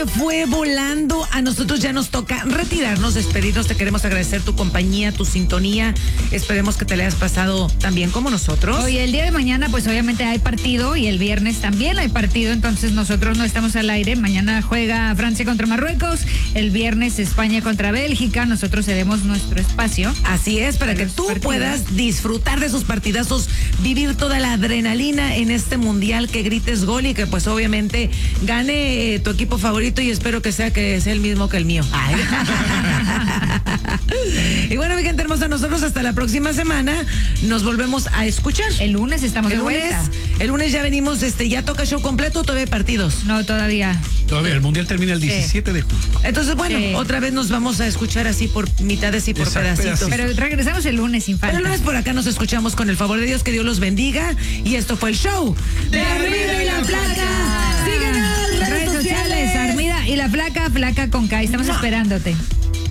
se fue volando. A nosotros ya nos toca retirarnos, despedirnos. Te queremos agradecer tu compañía, tu sintonía. Esperemos que te la hayas pasado tan bien como nosotros. Hoy, el día de mañana, pues obviamente hay partido y el viernes también hay partido. Entonces nosotros no estamos al aire. Mañana juega Francia contra Marruecos. El viernes España contra Bélgica. Nosotros cedemos nuestro espacio. Así es, para que tú puedas disfrutar de esos partidazos, vivir toda la adrenalina en este mundial, que grites gol y que pues obviamente gane tu equipo favorito, y espero que sea el mismo que el mío. Ay. Y bueno, mi gente hermosa, nosotros hasta la próxima semana nos volvemos a escuchar. El lunes estamos de vuelta. El lunes ya venimos, ya toca show completo, ¿o todavía hay partidos? No, todavía. Todavía, el mundial termina el 17 de julio. Entonces, bueno, otra vez nos vamos a escuchar así por mitades y por pedacitos. Pero regresamos el lunes sin falta. Pero el lunes por acá nos escuchamos con el favor de Dios, que Dios los bendiga. Y esto fue el show de Armida y la Flaca. Síguenos en redes sociales. Armida y la Flaca, Flaca con K. Estamos esperándote.